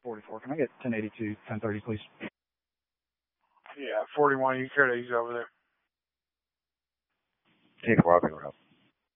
44. Can I get 1082, 1030, please? Yeah, 41. You care that he's over there. Take Robin Route.